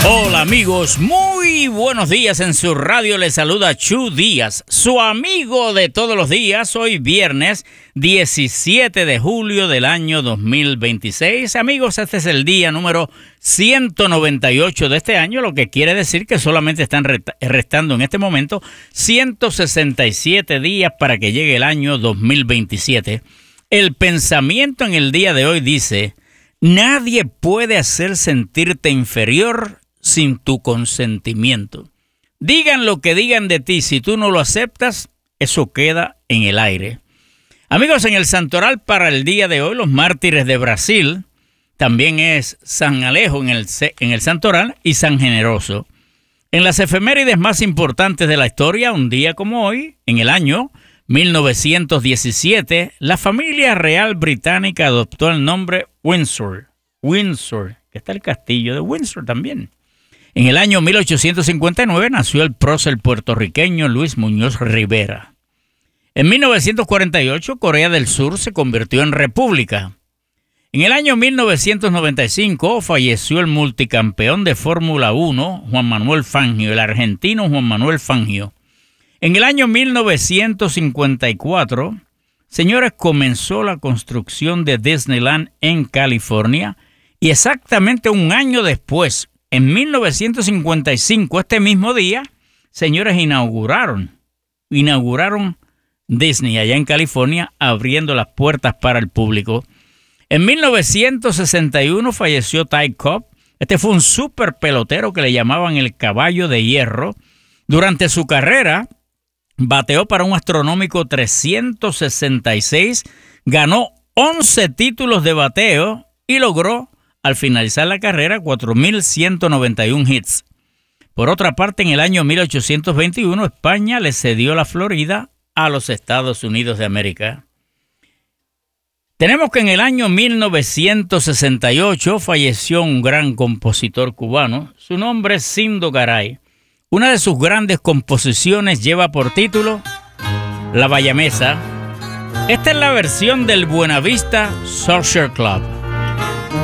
Hola amigos, muy buenos días. En su radio les saluda Chu Díaz, su amigo de todos los días. Hoy viernes 17 de julio del año 2026. Amigos, este es el día número 198 de este año, lo que quiere decir que solamente están restando en este momento 167 días para que llegue el año 2027. El pensamiento en el día de hoy dice: nadie puede hacer sentirte inferior sin tu consentimiento. Digan lo que digan de ti, si tú no lo aceptas, eso queda en el aire. Amigos, en el santoral para el día de hoy, los mártires de Brasil, también es San Alejo en el santoral y San Generoso. En las efemérides más importantes de la historia, un día como hoy, en el año 1917, la familia real británica adoptó el nombre Windsor, que está el castillo de Windsor también. En el año 1859 nació el prócer puertorriqueño Luis Muñoz Rivera. En 1948, Corea del Sur se convirtió en república. En el año 1995 falleció el multicampeón de Fórmula 1, Juan Manuel Fangio, el argentino Juan Manuel Fangio. En el año 1954, señores, comenzó la construcción de Disneyland en California y exactamente un año después, en 1955, este mismo día, señores, inauguraron Disney allá en California, abriendo las puertas para el público. En 1961 falleció Ty Cobb. Este fue un super pelotero que le llamaban el caballo de hierro. Durante su carrera, bateó para un astronómico 366, ganó 11 títulos de bateo y logró, al finalizar la carrera, 4.191 hits. Por otra parte, en el año 1821, España le cedió la Florida a los Estados Unidos de América. Tenemos que en el año 1968 falleció un gran compositor cubano. Su nombre es Sindo Garay. Una de sus grandes composiciones lleva por título La Bayamesa. Esta es la versión del Buenavista Social Club.